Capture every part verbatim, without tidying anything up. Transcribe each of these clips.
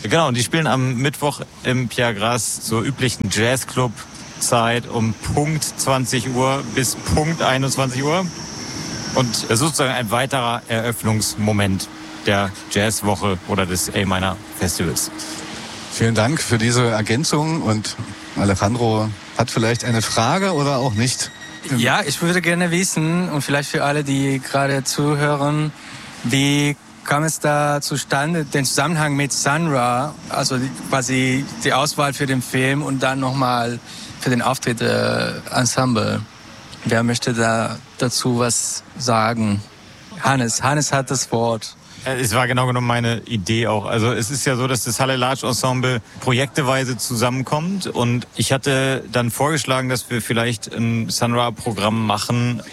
Genau, und die spielen am Mittwoch im Pierre Grasse zur üblichen Jazzclub-Zeit um Punkt zwanzig Uhr bis Punkt einundzwanzig Uhr. Und sozusagen ein weiterer Eröffnungsmoment der Jazzwoche oder des A-Minor Festivals. Vielen Dank für diese Ergänzung. Und Alejandro hat vielleicht eine Frage oder auch nicht? Ja, ich würde gerne wissen, und vielleicht für alle, die gerade zuhören, wie kam es da zustande, den Zusammenhang mit Sun Ra, also die, quasi die Auswahl für den Film und dann nochmal für den Auftritt äh, Ensemble. Wer möchte da dazu was sagen? Hannes, Hannes hat das Wort. Es war genau genommen meine Idee auch. Also es ist ja so, dass das Halle Large Ensemble projekteweise zusammenkommt und ich hatte dann vorgeschlagen, dass wir vielleicht ein Sun Ra-Programm machen,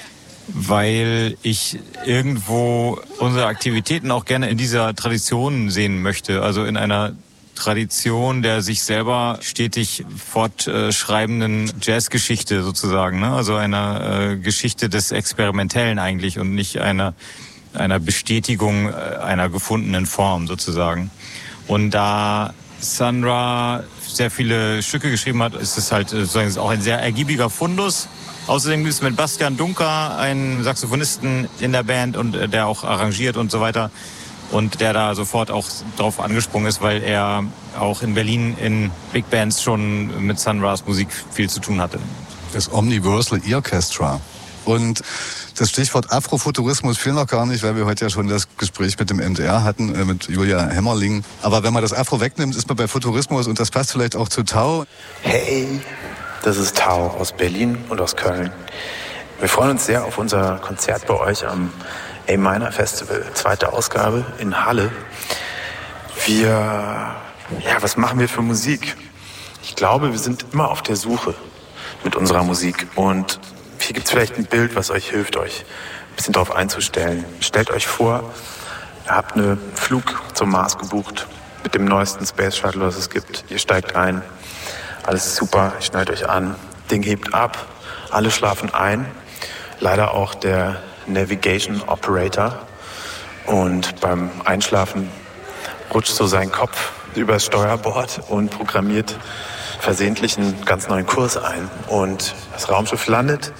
weil ich irgendwo unsere Aktivitäten auch gerne in dieser Tradition sehen möchte. Also in einer Tradition der sich selber stetig fortschreibenden Jazzgeschichte sozusagen, ne? Also einer äh, Geschichte des Experimentellen eigentlich und nicht einer einer Bestätigung einer gefundenen Form sozusagen. Und da Sun Ra sehr viele Stücke geschrieben hat, ist es halt sozusagen auch ein sehr ergiebiger Fundus. Außerdem gibt es mit Bastian Dunker einen Saxophonisten in der Band und der auch arrangiert und so weiter. Und der da sofort auch drauf angesprungen ist, weil er auch in Berlin in Big Bands schon mit Sun Ra's Musik viel zu tun hatte. Das Omniversal Orchestra. Und das Stichwort Afrofuturismus fiel noch gar nicht, weil wir heute ja schon das Gespräch mit dem M D R hatten, äh, mit Julia Hemmerling. Aber wenn man das Afro wegnimmt, ist man bei Futurismus und das passt vielleicht auch zu Tau. Hey, das ist Tau aus Berlin und aus Köln. Wir freuen uns sehr auf unser Konzert bei euch am A-Minor Festival, zweite Ausgabe in Halle. Wir, ja, was machen wir für Musik? Ich glaube, wir sind immer auf der Suche mit unserer Musik und hier gibt es vielleicht ein Bild, was euch hilft, euch ein bisschen darauf einzustellen. Stellt euch vor, ihr habt einen Flug zum Mars gebucht mit dem neuesten Space Shuttle, was es gibt. Ihr steigt ein, alles ist super, ihr schnallt euch an, Ding hebt ab, alle schlafen ein. Leider auch der Navigation Operator. Und beim Einschlafen rutscht so sein Kopf übers Steuerbord und programmiert versehentlich einen ganz neuen Kurs ein. Und das Raumschiff landet.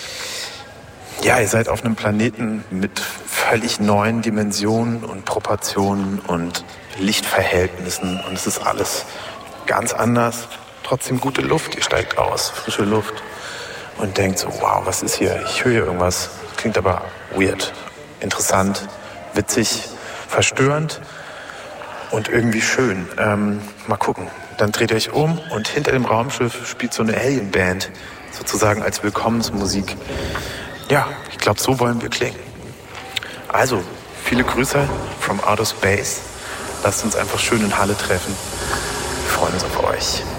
Ja, ihr seid auf einem Planeten mit völlig neuen Dimensionen und Proportionen und Lichtverhältnissen. Und es ist alles ganz anders. Trotzdem gute Luft. Ihr steigt aus, frische Luft. Und denkt so, wow, was ist hier? Ich höre hier irgendwas. Klingt aber weird, interessant, witzig, verstörend und irgendwie schön. Ähm, mal gucken. Dann dreht ihr euch um und hinter dem Raumschiff spielt so eine Alien-Band, sozusagen als Willkommensmusik. Ja, ich glaube, so wollen wir klingen. Also, viele Grüße from outer space. Lasst uns einfach schön in Halle treffen. Wir freuen uns auf euch.